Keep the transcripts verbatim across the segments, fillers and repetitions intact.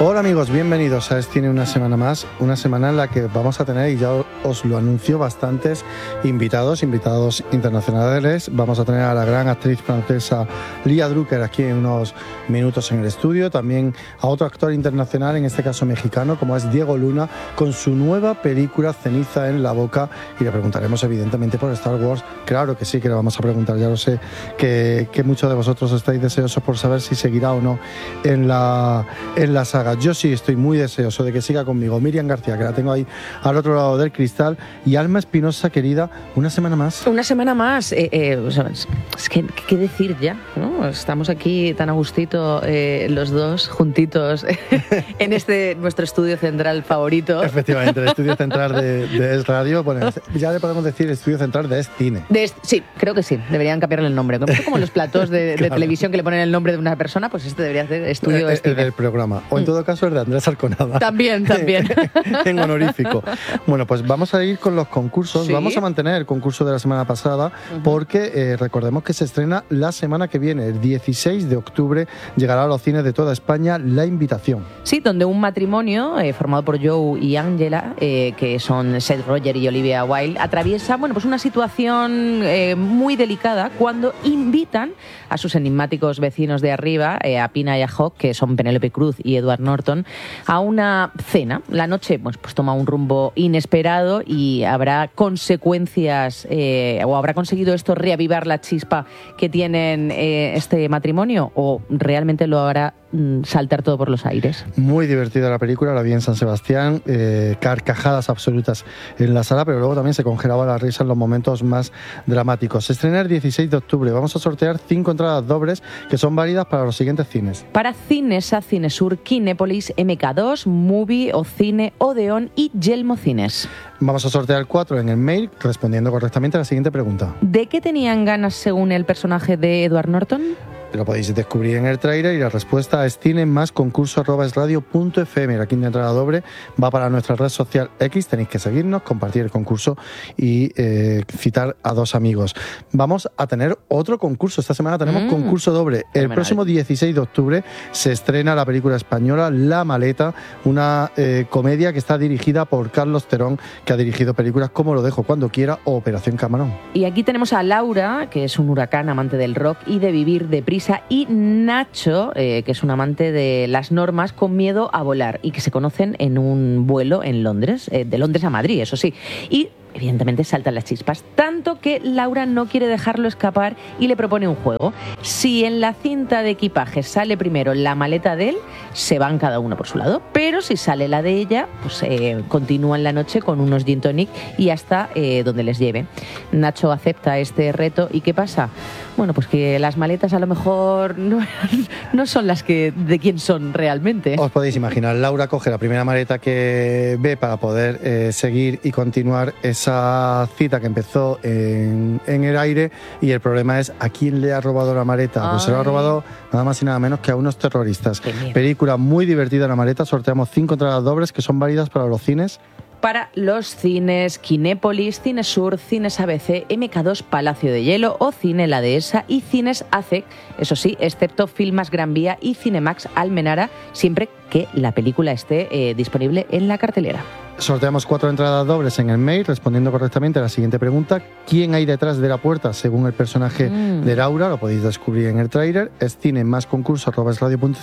Hola amigos, bienvenidos a Es Cine una semana más, una semana en la que vamos a tener, y ya os lo anuncio, bastantes invitados, invitados internacionales. Vamos a tener a la gran actriz francesa Lia Drucker aquí en unos minutos en el estudio, también a otro actor internacional, en este caso mexicano, como es Diego Luna, con su nueva película Ceniza en la boca, y le preguntaremos evidentemente por Star Wars. Claro que sí, que le vamos a preguntar, ya lo sé, que, que muchos de vosotros estáis deseosos por saber si seguirá o no en la, en la saga. Yo sí estoy muy deseoso de que siga conmigo Miriam García, que la tengo ahí al otro lado del cristal, y Alma Espinosa, querida, una semana más. Una semana más. Eh, eh, o sea, es que, ¿qué decir ya? ¿No? Estamos aquí tan a gustito eh, los dos, juntitos, en este nuestro estudio central favorito. Efectivamente, el estudio central de, de Es Radio. Bueno, ya le podemos decir estudio central de Es Cine. De es, sí, creo que sí. Deberían cambiarle el nombre. Como los platós de, claro, de televisión que le ponen el nombre de una persona, pues este debería ser estudio el, Es Cine. El del programa. O en todo caso el de Andrés Arconada. También, también. En honorífico. Bueno, pues vamos a ir con los concursos. ¿Sí? Vamos a mantener el concurso de la semana pasada, uh-huh, porque eh, recordemos que se estrena la semana que viene, el dieciséis de octubre, llegará a los cines de toda España La Invitación. Sí, donde un matrimonio eh, formado por Joe y Angela, eh, que son Seth Rogen y Olivia Wilde, atraviesa, bueno, pues una situación eh, muy delicada cuando invitan a sus enigmáticos vecinos de arriba, eh, a Pina y a Hawk, que son Penélope Cruz y Edward Norton, a una cena. La noche pues, pues toma un rumbo inesperado y habrá consecuencias, eh, o habrá conseguido esto reavivar la chispa que tienen eh, este matrimonio, o realmente lo hará mm, saltar todo por los aires. Muy divertida la película, la vi en San Sebastián, eh, carcajadas absolutas en la sala, pero luego también se congelaba la risa en los momentos más dramáticos. Se estrena el dieciséis de octubre. Vamos a sortear cinco entradas dobles que son válidas para los siguientes cines. Para Cinesa, Cinesur, Kinépolis, M K dos, Movie o Cine, Odeón y Yelmo Cines. Vamos a sortear cuatro en el mail, respondiendo correctamente a la siguiente pregunta. ¿De qué tenían ganas según el personaje de Edward Norton? Lo podéis descubrir en el trailer, y la respuesta es cine más concurso arroba esradio punto f m. La quinta entrada doble va para nuestra red social X. Tenéis que seguirnos, compartir el concurso y eh, citar a dos amigos. Vamos a tener otro concurso. Esta semana tenemos mm, concurso doble. El fenomenal. Próximo dieciséis de octubre se estrena la película española La Maleta, una eh, comedia que está dirigida por Carlos Terón, que ha dirigido películas como Lo dejo cuando quiera o Operación Camarón. Y aquí tenemos a Laura, que es un huracán amante del rock y de vivir deprisa, y Nacho, eh, que es un amante de las normas con miedo a volar, y que se conocen en un vuelo en Londres, eh, de Londres a Madrid, eso sí. Y evidentemente saltan las chispas, tanto que Laura no quiere dejarlo escapar y le propone un juego. Si en la cinta de equipaje sale primero la maleta de él, se van cada uno por su lado, pero si sale la de ella, pues eh, continúan la noche con unos gin tonic y hasta eh, donde les lleve. Nacho acepta este reto, ¿y qué pasa? Bueno, pues que las maletas a lo mejor no, no son las que de quién son realmente. Os podéis imaginar, Laura coge la primera maleta que ve para poder eh, seguir y continuar esa cita que empezó en, en el aire, y el problema es ¿a quién le ha robado la maleta? Pues se lo ha robado nada más y nada menos que a unos terroristas. Película muy divertida, La Maleta. Sorteamos cinco entradas dobles que son válidas para los cines. Para los cines Kinépolis, Cinesur, Cines A B C, M K dos Palacio de Hielo o Cine La Dehesa y Cines A C E C, eso sí, excepto Filmas Gran Vía y Cinemax Almenara, siempre que la película esté eh, disponible en la cartelera. Sorteamos cuatro entradas dobles en el mail, respondiendo correctamente a la siguiente pregunta: ¿quién hay detrás de la puerta según el personaje mm. de Laura? Lo podéis descubrir en el tráiler. Es cine más concurso arroba esradio punto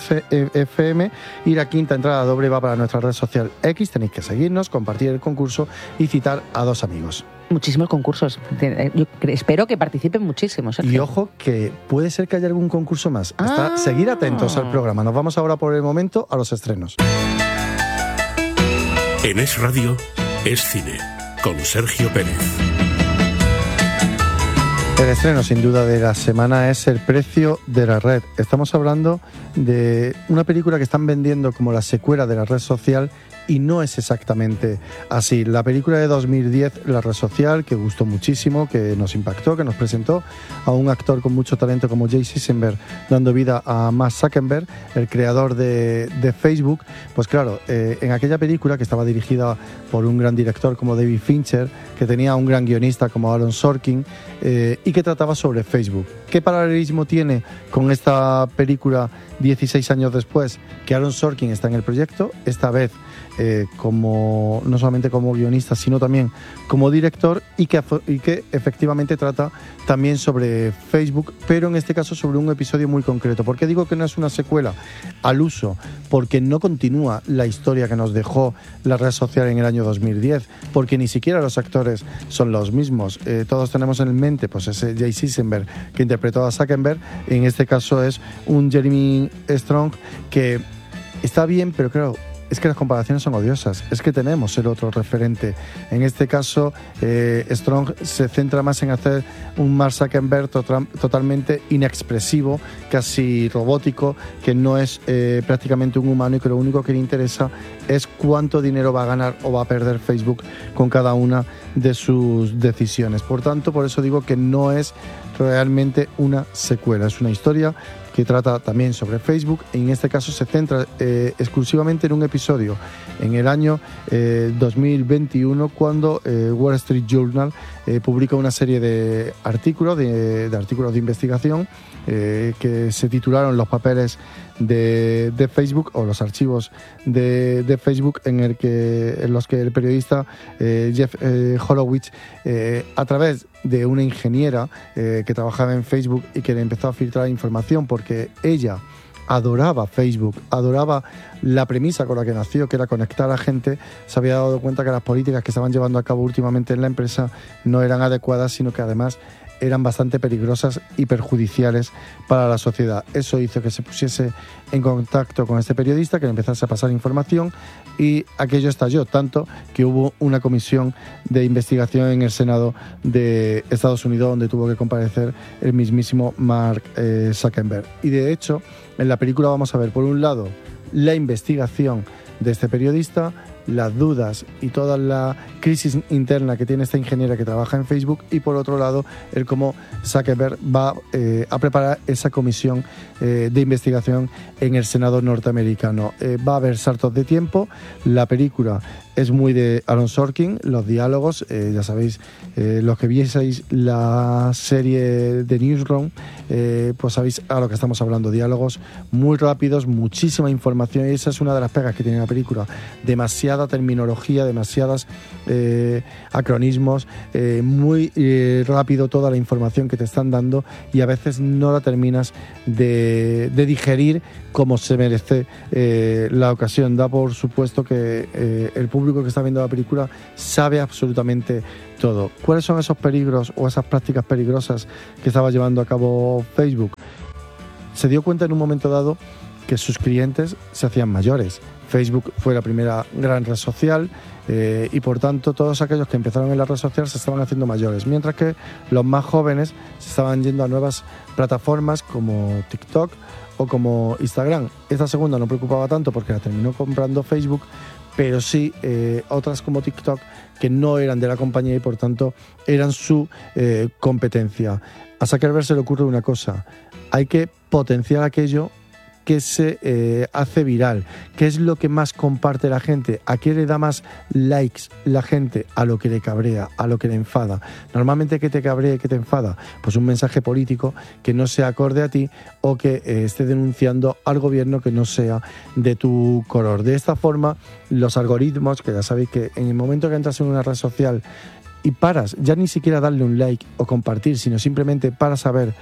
f m, y la quinta entrada doble va para nuestra red social X. Tenéis que seguirnos, compartir el concurso y citar a dos amigos. Muchísimos concursos. Yo espero que participen muchísimos. Y ojo, que puede ser que haya algún concurso más. Hasta ah. seguir atentos al programa. Nos vamos ahora por el momento a los estrenos. En Es Radio, Es Cine, con Sergio Pérez. El estreno, sin duda, de la semana es El precio de la red. Estamos hablando de una película que están vendiendo como la secuela de la red social, y no es exactamente así. La película de dos mil diez, La Red Social, que gustó muchísimo, que nos impactó, que nos presentó a un actor con mucho talento como Jay Eisenberg, dando vida a Mark Zuckerberg, el creador de, de Facebook. Pues claro, eh, en aquella película, que estaba dirigida por un gran director como David Fincher, que tenía un gran guionista como Aaron Sorkin, eh, y que trataba sobre Facebook. ¿Qué paralelismo tiene con esta película dieciséis años después? Que Aaron Sorkin está en el proyecto, esta vez eh, como no solamente como guionista, sino también como director, y que, y que efectivamente trata también sobre Facebook, pero en este caso sobre un episodio muy concreto. ¿Por qué digo que no es una secuela al uso? Porque no continúa la historia que nos dejó la red social en el año dos mil diez, porque ni siquiera los actores son los mismos. Eh, todos tenemos en mente pues ese Jay Eisenberg que interpretó a Zuckerberg, en este caso es un Jeremy Strong que está bien, pero claro, es que las comparaciones son odiosas. Es que tenemos el otro referente. En este caso, eh, Strong se centra más en hacer un Mark Zuckerberg to- totalmente inexpresivo, casi robótico, que no es eh, prácticamente un humano y que lo único que le interesa es cuánto dinero va a ganar o va a perder Facebook con cada una de sus decisiones. Por tanto, por eso digo que no es realmente una secuela, es una historia que trata también sobre Facebook. En este caso se centra eh, exclusivamente en un episodio en el año eh, dos mil veintiuno, cuando eh, Wall Street Journal eh, publica una serie de artículos de, de artículos de investigación eh, que se titularon Los papeles de, de Facebook, o los archivos de, de Facebook, en, el que, en los que el periodista eh, Jeff eh, Horowitz, eh, a través de una ingeniera eh, que trabajaba en Facebook y que le empezó a filtrar información porque ella adoraba Facebook, adoraba la premisa con la que nació, que era conectar a la gente, se había dado cuenta que las políticas que estaban llevando a cabo últimamente en la empresa no eran adecuadas, sino que además eran bastante peligrosas y perjudiciales para la sociedad. Eso hizo que se pusiese en contacto con este periodista, que le empezase a pasar información, y aquello estalló tanto que hubo una comisión de investigación en el Senado de Estados Unidos, donde tuvo que comparecer el mismísimo Mark eh, Zuckerberg. Y de hecho, en la película vamos a ver, por un lado, la investigación de este periodista, las dudas y toda la crisis interna que tiene esta ingeniera que trabaja en Facebook, y por otro lado el cómo Zuckerberg va eh, a preparar esa comisión eh, de investigación en el Senado norteamericano. Eh, va a haber saltos de tiempo. La película es muy de Aaron Sorkin, los diálogos, eh, ya sabéis, eh, los que vieseis la serie de Newsroom, eh, pues sabéis a lo que estamos hablando. Diálogos muy rápidos, muchísima información, y esa es una de las pegas que tiene la película. Demasiada terminología, demasiadas eh, acronismos, eh, muy eh, rápido toda la información que te están dando, y a veces no la terminas de, de digerir como se merece eh, la ocasión. Da por supuesto que eh, el público que está viendo la película sabe absolutamente todo. ¿Cuáles son esos peligros o esas prácticas peligrosas que estaba llevando a cabo Facebook? Se dio cuenta en un momento dado que sus clientes se hacían mayores. Facebook fue la primera gran red social eh, y por tanto todos aquellos que empezaron en la red social se estaban haciendo mayores, mientras que los más jóvenes se estaban yendo a nuevas plataformas como TikTok o como Instagram. Esta segunda no preocupaba tanto porque la terminó comprando Facebook, pero sí eh, otras como TikTok que no eran de la compañía y por tanto eran su eh, competencia. A Zuckerberg se le ocurre una cosa: hay que potenciar aquello que se eh, hace viral. ¿Qué es lo que más comparte la gente? ¿A qué le da más likes la gente? A lo que le cabrea, a lo que le enfada. Normalmente, ¿qué te cabrea y qué te enfada? Pues un mensaje político que no sea acorde a ti, o que eh, esté denunciando al gobierno que no sea de tu color. De esta forma, los algoritmos, que ya sabéis que en el momento que entras en una red social y paras, ya ni siquiera darle un like o compartir, sino simplemente para saber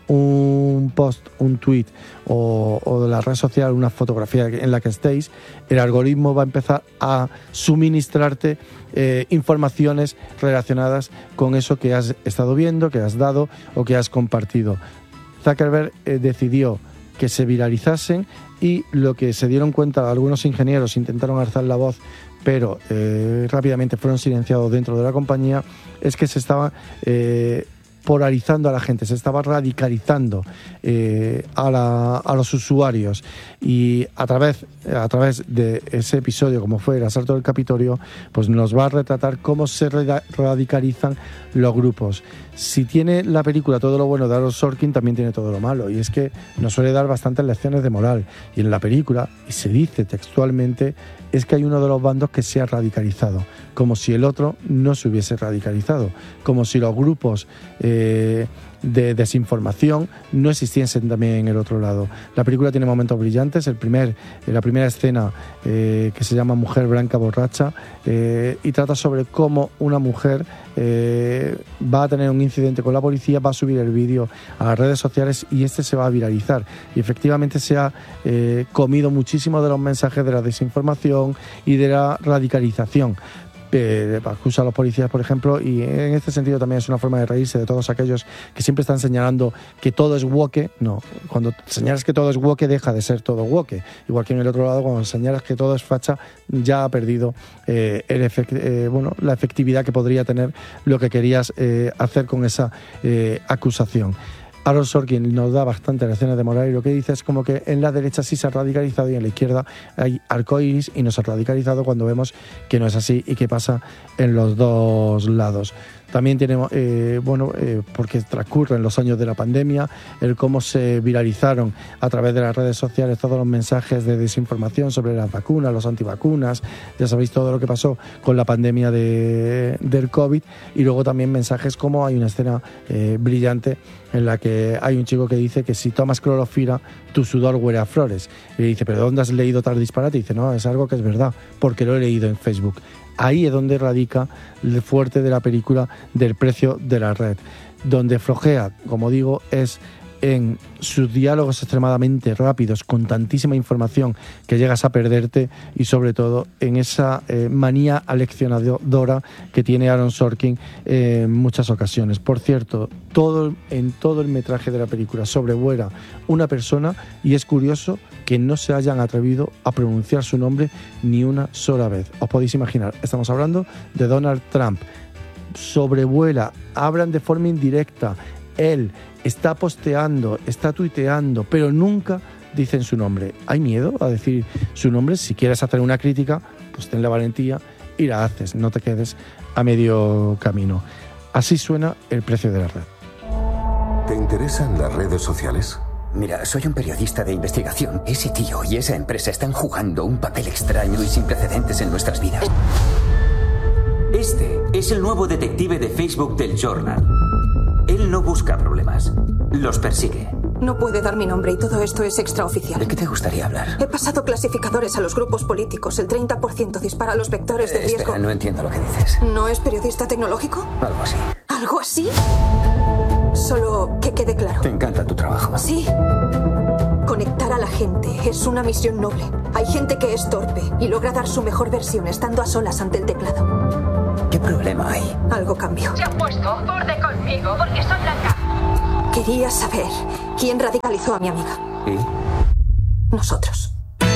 un post, un tweet o, o de la red social, una fotografía en la que estéis, el algoritmo va a empezar a suministrarte eh, informaciones relacionadas con eso que has estado viendo, que has dado o que has compartido. Zuckerberg eh, decidió que se viralizasen, y lo que se dieron cuenta algunos ingenieros, intentaron alzar la voz, pero eh, rápidamente fueron silenciados dentro de la compañía, es que se estaba eh, polarizando a la gente, se estaba radicalizando eh, a, la, a los usuarios, y a través, a través de ese episodio, como fue el asalto del Capitolio, pues nos va a retratar cómo se radicalizan los grupos. Si tiene la película todo lo bueno de Aaron Sorkin, también tiene todo lo malo, y es que nos suele dar bastantes lecciones de moral, y en la película, y se dice textualmente, es que hay uno de los bandos que se ha radicalizado, como si el otro no se hubiese radicalizado, como si los grupos eh, eh, de desinformación no existiesen también en el otro lado. La película tiene momentos brillantes. El primer, la primera escena eh, que se llama Mujer Blanca Borracha eh, y trata sobre cómo una mujer eh, va a tener un incidente con la policía, va a subir el vídeo a las redes sociales y este se va a viralizar. Y efectivamente se ha eh, comido muchísimo de los mensajes de la desinformación y de la radicalización. Eh, acusa a los policías, por ejemplo, y en este sentido también es una forma de reírse de todos aquellos que siempre están señalando que todo es woke. No, cuando señalas que todo es woke deja de ser todo woke, igual que en el otro lado cuando señalas que todo es facha ya ha perdido eh, el efect, eh, bueno, la efectividad que podría tener lo que querías eh, hacer con esa eh, acusación. Aaron Sorkin nos da bastante lecciones de moral y lo que dice es como que en la derecha sí se ha radicalizado y en la izquierda hay arcoíris y nos ha radicalizado cuando vemos que no es así y que pasa en los dos lados. También tenemos, eh, bueno, eh, porque transcurren los años de la pandemia, el cómo se viralizaron a través de las redes sociales todos los mensajes de desinformación sobre las vacunas, los antivacunas, ya sabéis todo lo que pasó con la pandemia de, del COVID, y luego también mensajes como hay una escena eh, brillante en la que hay un chico que dice que si tomas clorofila, tu sudor huele a flores. Y le dice, ¿pero dónde has leído tal disparate? Y dice, no, es algo que es verdad, porque lo he leído en Facebook. Ahí es donde radica el fuerte de la película del precio de la red. Donde flojea, como digo, es en sus diálogos extremadamente rápidos, con tantísima información que llegas a perderte, y sobre todo en esa eh, manía aleccionadora que tiene Aaron Sorkin eh, en muchas ocasiones. Por cierto, todo, en todo el metraje de la película sobrevuela una persona y es curioso que no se hayan atrevido a pronunciar su nombre ni una sola vez. Os podéis imaginar, estamos hablando de Donald Trump. Sobrevuela, hablan de forma indirecta, él está posteando, está tuiteando, pero nunca dicen su nombre. ¿Hay miedo a decir su nombre? Si quieres hacer una crítica, pues ten la valentía y la haces, no te quedes a medio camino. Así suena el precio de la red. ¿Te interesan las redes sociales? Mira, soy un periodista de investigación. Ese tío y esa empresa están jugando un papel extraño y sin precedentes en nuestras vidas. Este es el nuevo detective de Facebook del Journal. Él no busca problemas, los persigue. No puede dar mi nombre y todo esto es extraoficial. ¿De qué te gustaría hablar? He pasado clasificadores a los grupos políticos. El treinta por ciento dispara los vectores de eh, riesgo. Espera, no entiendo lo que dices. ¿No es periodista tecnológico? Algo así. ¿Algo así? Solo que quede claro. Te encanta tu trabajo. Sí. Conectar a la gente es una misión noble. Hay gente que es torpe y logra dar su mejor versión estando a solas ante el teclado. ¿Qué problema hay? Algo cambió. Se ha puesto borde conmigo porque soy blanca. Quería saber quién radicalizó a mi amiga. ¿Y? Nosotros.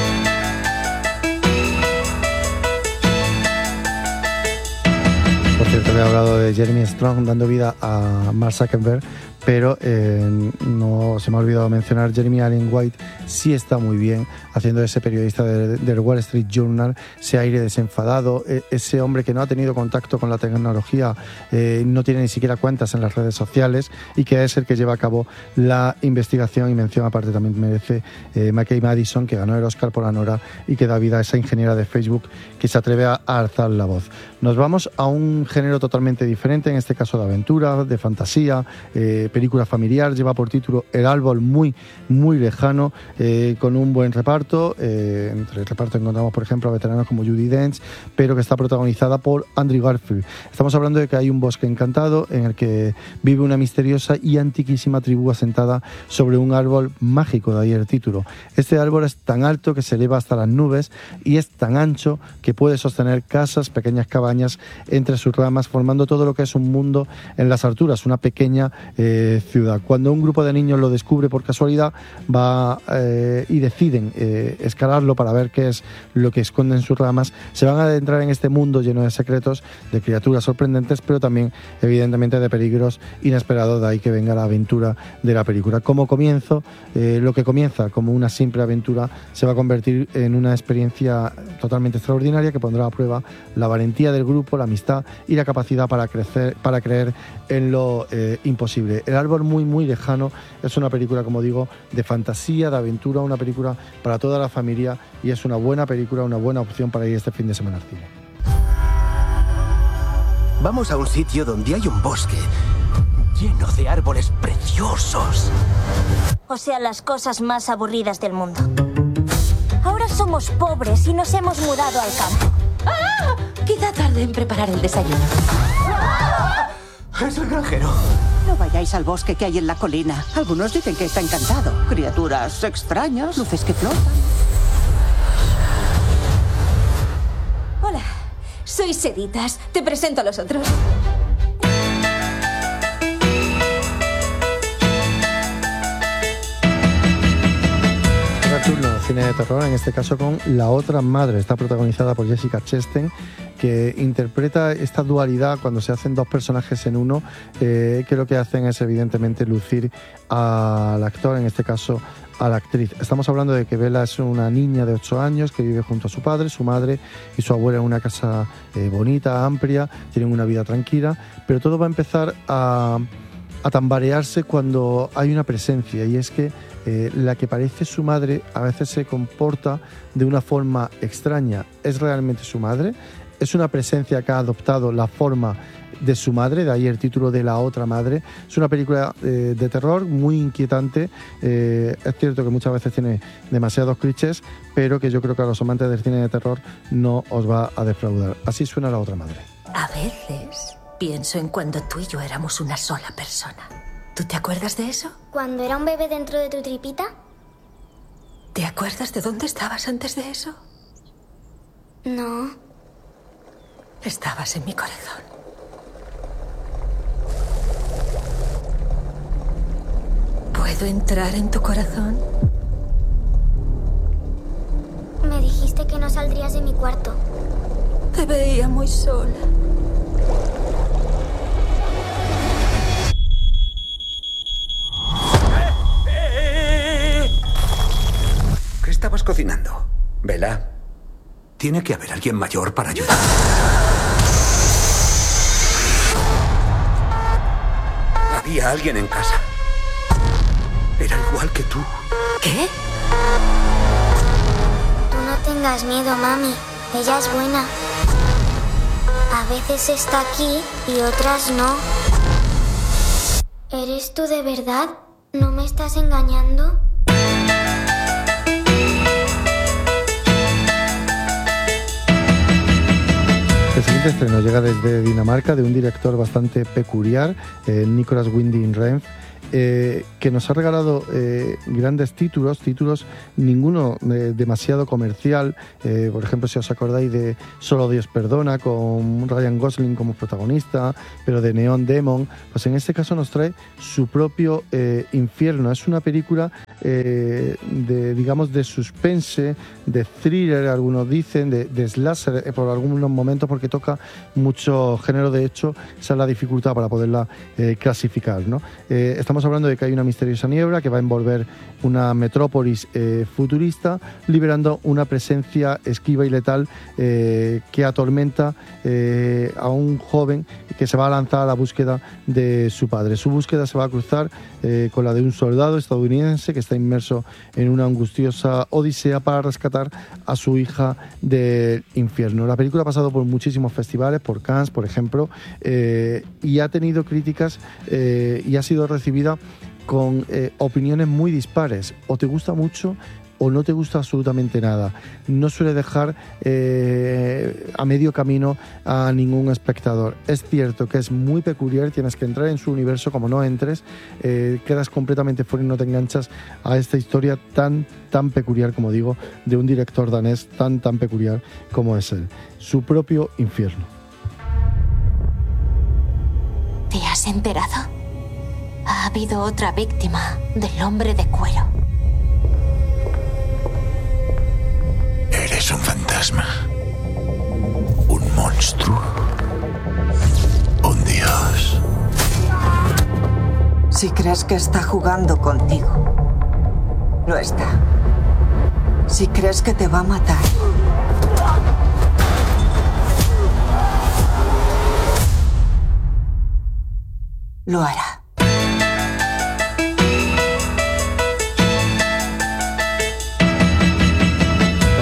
Por cierto, le he hablado de Jeremy Strong dando vida a Mark Zuckerberg, pero eh, no se me ha olvidado mencionar Jeremy Allen White. Sí está muy bien haciendo ese periodista de, del Wall Street Journal, ese aire desenfadado, ese hombre que no ha tenido contacto con la tecnología, eh, no tiene ni siquiera cuentas en las redes sociales y que es el que lleva a cabo la investigación. Y mención aparte también merece eh, McKay Madison, que ganó el Oscar por Anora y que da vida a esa ingeniera de Facebook que se atreve a, a alzar la voz. Nos vamos a un género totalmente diferente, en este caso de aventura, de fantasía, eh, película familiar. Lleva por título El árbol muy, muy lejano, eh, con un buen reparto. Eh, entre el reparto encontramos, por ejemplo, a veteranos como Judi Dench, pero que está protagonizada por Andrew Garfield. Estamos hablando de que hay un bosque encantado en el que vive una misteriosa y antiquísima tribu asentada sobre un árbol mágico, de ahí el título. Este árbol es tan alto que se eleva hasta las nubes y es tan ancho que puede sostener casas, pequeñas cabañas entre sus ramas, formando todo lo que es un mundo en las alturas, una pequeña eh, ciudad. Cuando un grupo de niños lo descubre por casualidad, va eh, y deciden eh, escalarlo para ver qué es lo que esconde en sus ramas, se van a adentrar en este mundo lleno de secretos, de criaturas sorprendentes, pero también evidentemente de peligros inesperados. De ahí que venga la aventura de la película. Como comienzo, eh, lo que comienza como una simple aventura se va a convertir en una experiencia totalmente extraordinaria que pondrá a prueba la valentía del grupo, la amistad y la capacidad para crecer, para creer en lo eh, imposible. El árbol muy muy lejano es una película, como digo, de fantasía, de aventura, una película para toda la familia, y es una buena película, una buena opción para ir este fin de semana al cine. Vamos a un sitio donde hay un bosque lleno de árboles preciosos. O sea, las cosas más aburridas del mundo. Ahora somos pobres y nos hemos mudado al campo. ¡Ah! Quizá tarde en preparar el desayuno. ¡Ah! ¡Es el granjero! No vayáis al bosque que hay en la colina. Algunos dicen que está encantado. Criaturas extrañas, luces que flotan. Hola, soy Seditas. Te presento a los otros. Turno de cine de terror, en este caso con La otra madre. Está protagonizada por Jessica Chastain, que interpreta esta dualidad cuando se hacen dos personajes en uno, eh, que lo que hacen es evidentemente lucir al actor, en este caso a la actriz. Estamos hablando de que Bella es una niña de ocho años que vive junto a su padre, su madre y su abuela en una casa eh, bonita, amplia, tienen una vida tranquila, pero todo va a empezar a, a tambarearse cuando hay una presencia, y es que Eh, la que parece su madre a veces se comporta de una forma extraña. ¿Es realmente su madre? ¿Es una presencia que ha adoptado la forma de su madre? De ahí el título de La otra madre. Es una película eh, de terror muy inquietante. Eh, es cierto que muchas veces tiene demasiados clichés, pero que yo creo que a los amantes del cine de terror no os va a defraudar. Así suena La otra madre. A veces pienso en cuando tú y yo éramos una sola persona. ¿Tú te acuerdas de eso? ¿Cuando era un bebé dentro de tu tripita? ¿Te acuerdas de dónde estabas antes de eso? No. Estabas en mi corazón. ¿Puedo entrar en tu corazón? Me dijiste que no saldrías de mi cuarto. Te veía muy sola. ¿Qué estabas cocinando? Bella, tiene que haber alguien mayor para ayudar. Había alguien en casa. Era igual que tú. ¿Qué? Tú no tengas miedo, mami. Ella es buena. A veces está aquí y otras no. ¿Eres tú de verdad? ¿No me estás engañando? El siguiente estreno llega desde Dinamarca, de un director bastante peculiar, eh, Nicolas Winding Refn, eh, que nos ha regalado eh, grandes títulos, títulos ninguno eh, demasiado comercial. Eh, por ejemplo, si os acordáis de Solo Dios perdona, con Ryan Gosling como protagonista, pero de Neon Demon, pues en este caso nos trae su propio eh, infierno. Es una película eh, de, digamos, de suspense, de thriller, algunos dicen, de, de slasher eh, por algunos momentos, porque toca mucho género. De hecho, esa es la dificultad para poderla eh, clasificar, ¿no? Eh, estamos hablando de que hay una misteriosa niebla que va a envolver una metrópolis eh, futurista, liberando una presencia esquiva y letal eh, que atormenta eh, a un joven que se va a lanzar a la búsqueda de su padre. Su búsqueda se va a cruzar eh, con la de un soldado estadounidense que está inmerso en una angustiosa odisea para rescatar a su hija del infierno. La película ha pasado por muchísimos festivales, por Cannes, por ejemplo, eh, y ha tenido críticas eh, y ha sido recibida con eh, opiniones muy dispares. O te gusta mucho o no te gusta absolutamente nada. No suele dejar eh, a medio camino a ningún espectador. Es cierto que es muy peculiar, tienes que entrar en su universo. Como no entres, eh, quedas completamente fuera y no te enganchas a esta historia tan, tan peculiar, como digo, de un director danés tan, tan peculiar como es él. Su propio infierno. ¿Te has enterado? Ha habido otra víctima del hombre de cuero. Eres un fantasma. Un monstruo. Un dios. Si crees que está jugando contigo, no está. Si crees que te va a matar, lo hará.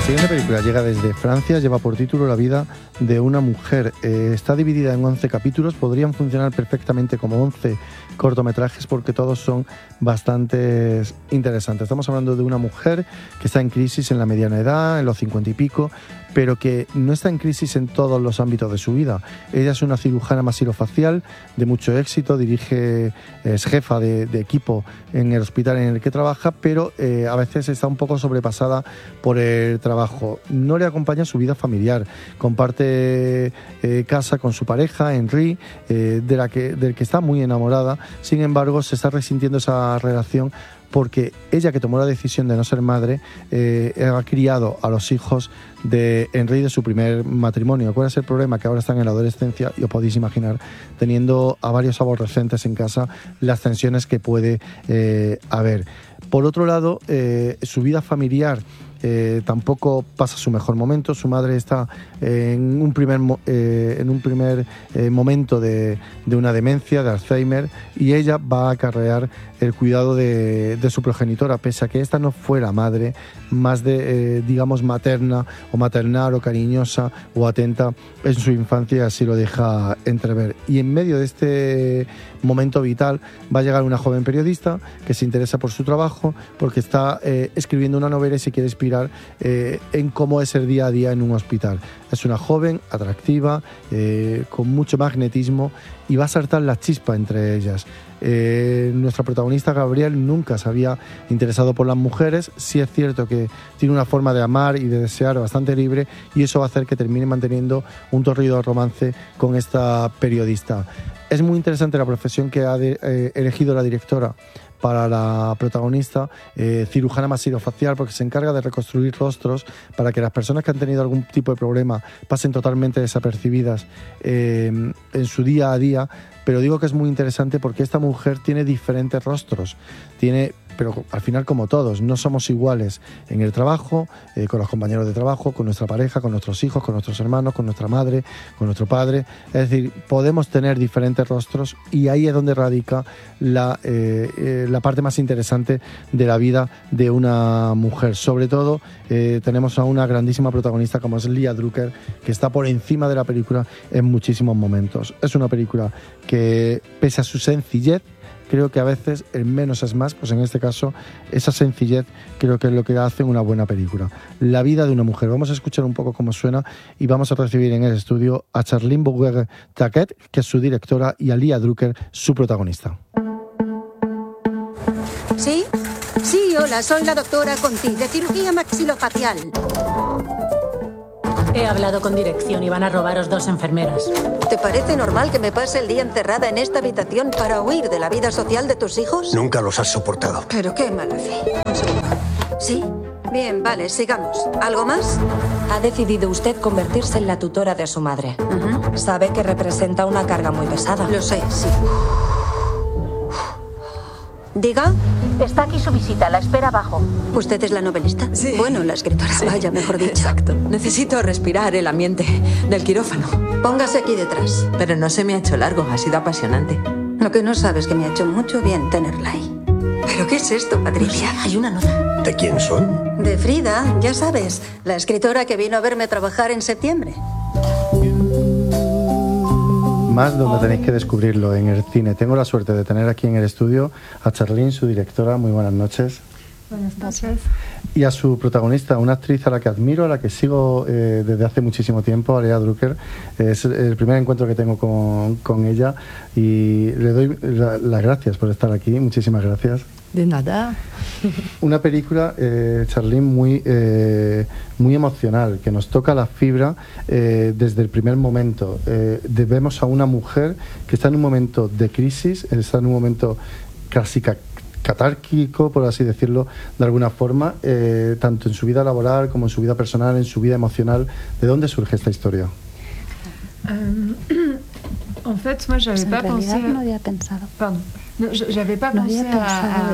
siguiente película llega desde Francia, lleva por título La vida de una mujer. Eh, está dividida en once capítulos, podrían funcionar perfectamente como once cortometrajes porque todos son bastante interesantes. Estamos hablando de una mujer que está en crisis en la mediana edad, en los cincuenta y pico, pero que no está en crisis en todos los ámbitos de su vida. Ella es una cirujana masilofacial de mucho éxito, dirige, es jefa de, de equipo en el hospital en el que trabaja, pero eh, a veces está un poco sobrepasada por el trabajo. No le acompaña su vida familiar, comparte eh, casa con su pareja, Henry, eh, de la que, del que está muy enamorada. Sin embargo, se está resintiendo esa relación porque ella, que tomó la decisión de no ser madre, eh, ha criado a los hijos de Henry de su primer matrimonio. ¿Cuál es el problema? Que ahora están en la adolescencia y os podéis imaginar, teniendo a varios aborrecentes en casa, las tensiones que puede eh, haber. Por otro lado, eh, su vida familiar Eh, tampoco pasa su mejor momento. Su madre está eh, en un primer, eh, en un primer eh, momento de, de una demencia, de Alzheimer, y ella va a acarrear el cuidado de, de su progenitora, pese a que esta no fuera madre, más de, eh, digamos, materna o maternal o cariñosa o atenta en su infancia, así lo deja entrever. Y en medio de este momento vital va a llegar una joven periodista que se interesa por su trabajo porque está eh, escribiendo una novela y se quiere inspirar Eh, en cómo es el día a día en un hospital. Es una joven atractiva, eh, con mucho magnetismo, y va a saltar la chispa entre ellas. Eh, nuestra protagonista, Gabriel, nunca se había interesado por las mujeres. Sí es cierto que tiene una forma de amar y de desear bastante libre, y eso va a hacer que termine manteniendo un torrido romance con esta periodista. Es muy interesante la profesión que ha de, eh, elegido la directora para la protagonista, eh, cirujana masilofacial, porque se encarga de reconstruir rostros para que las personas que han tenido algún tipo de problema pasen totalmente desapercibidas eh, en su día a día. Pero digo que es muy interesante porque esta mujer tiene diferentes rostros, tiene, pero al final, como todos, no somos iguales en el trabajo, eh, con los compañeros de trabajo, con nuestra pareja, con nuestros hijos, con nuestros hermanos, con nuestra madre, con nuestro padre. Es decir, podemos tener diferentes rostros, y ahí es donde radica la, eh, eh, la parte más interesante de la vida de una mujer. Sobre todo, eh, tenemos a una grandísima protagonista como es Leah Drucker, que está por encima de la película en muchísimos momentos. Es una película que, pese a su sencillez, creo que a veces el menos es más, pues en este caso esa sencillez creo que es lo que hace una buena película. La vida de una mujer. Vamos a escuchar un poco cómo suena y vamos a recibir en el estudio a Charlene Bouguer-Taquet, que es su directora, y a Leah Drucker, su protagonista. ¿Sí? Sí, hola, soy la doctora Conti, de cirugía maxilofacial. He hablado con dirección y van a robaros dos enfermeras. ¿Te parece normal que me pase el día encerrada en esta habitación para huir de la vida social de tus hijos? Nunca los has soportado. Pero qué mala fe. Un segundo. ¿Sí? Bien, vale, sigamos. ¿Algo más? Ha decidido usted convertirse en la tutora de su madre. Uh-huh. Sabe que representa una carga muy pesada. Lo sé, sí. ¿Diga? Está aquí su visita, la espera abajo. ¿Usted es la novelista? Sí. Bueno, la escritora, sí. Vaya, mejor dicho. Exacto. Necesito respirar el ambiente del quirófano. Póngase aquí detrás. Pero no se me ha hecho largo, ha sido apasionante. Lo que no sabes que me ha hecho mucho bien tenerla ahí. ¿Pero qué es esto, Patricia? No sé, hay una nota. ¿De quién son? De Frida, ya sabes, la escritora que vino a verme trabajar en septiembre. Más donde tenéis que descubrirlo, en el cine. Tengo la suerte de tener aquí en el estudio a Charlene, su directora. Muy buenas noches. Buenas noches. Y a su protagonista, una actriz a la que admiro, a la que sigo eh, desde hace muchísimo tiempo, a Leah Drucker. Es el primer encuentro que tengo con, con ella y le doy la, las gracias por estar aquí. Muchísimas gracias. De nada. Una película, eh, Charlene, muy, eh, muy emocional, que nos toca la fibra eh, desde el primer momento. Eh, vemos a una mujer que está en un momento de crisis, está en un momento casi catárquico, por así decirlo, de alguna forma, eh, tanto en su vida laboral como en su vida personal, en su vida emocional. ¿De dónde surge esta historia? Um, en fait, moi, j'avais pas pensé... no había pensado. Perdón. No había pensado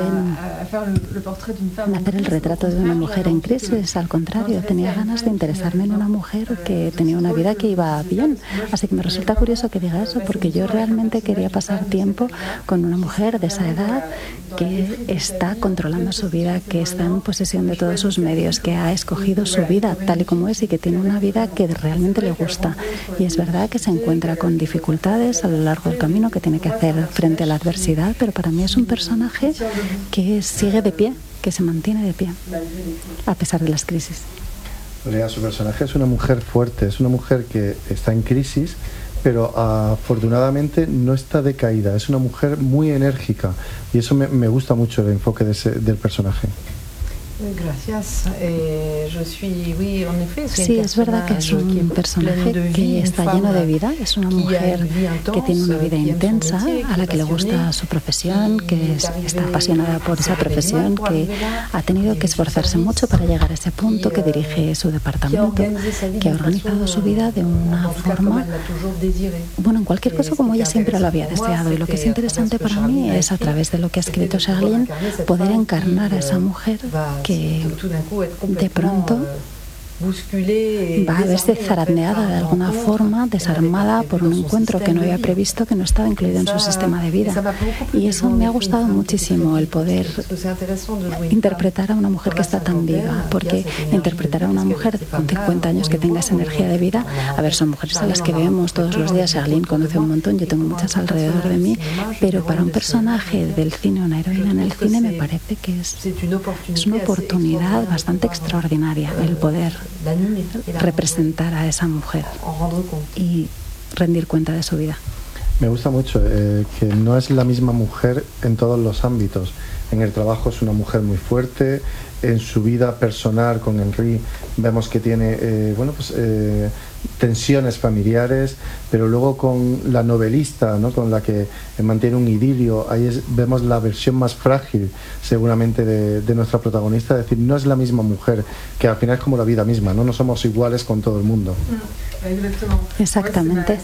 en hacer el retrato de una mujer en crisis. Al contrario, tenía ganas de interesarme en una mujer que tenía una vida que iba bien. Así que me resulta curioso que diga eso, porque yo realmente quería pasar tiempo con una mujer de esa edad que está controlando su vida, que está en posesión de todos sus medios, que ha escogido su vida tal y como es y que tiene una vida que realmente le gusta. Y es verdad que se encuentra con dificultades a lo largo del camino, que tiene que hacer frente a la adversidad, pero para mí es un personaje que sigue de pie, que se mantiene de pie, a pesar de las crisis. Lea, su personaje es una mujer fuerte, es una mujer que está en crisis, pero afortunadamente no está decaída, es una mujer muy enérgica y eso me, me gusta mucho el enfoque de ese, del personaje. Gracias. Eh, yo soy, oui, en efecto, sí, es verdad que es un personaje que está lleno de vida. Es una mujer que tiene una vida intensa, a la que le gusta su profesión, que es, está apasionada por esa profesión, que ha tenido que esforzarse mucho para llegar a ese punto, que dirige su departamento, que ha organizado su vida de una forma, bueno, en cualquier caso como ella siempre lo había deseado. Y lo que es interesante para mí es, a través de lo que ha escrito Charlene, poder encarnar a esa mujer que de pronto va a verse zarandeada de alguna forma, desarmada por un encuentro que no había previsto, que no estaba incluido en su sistema de vida. Y eso me ha gustado muchísimo, el poder interpretar a una mujer que está tan viva, porque interpretar a una mujer con cincuenta años que tenga esa energía de vida, a ver, son mujeres a las que vemos todos los días. Charlene conoce un montón, yo tengo muchas alrededor de mí, pero para un personaje del cine, una heroína en el cine, me parece que es, es una oportunidad bastante extraordinaria el poder representar a esa mujer y rendir cuenta de su vida. Me gusta mucho eh, que no es la misma mujer en todos los ámbitos. En el trabajo es una mujer muy fuerte, en su vida personal con Henry vemos que tiene eh, bueno, pues, eh, tensiones familiares, pero luego con la novelista, ¿no?, con la que mantiene un idilio, ahí es, vemos la versión más frágil seguramente de, de nuestra protagonista. Es decir, no es la misma mujer, que al final es como la vida misma, no, no somos iguales con todo el mundo. Exactamente.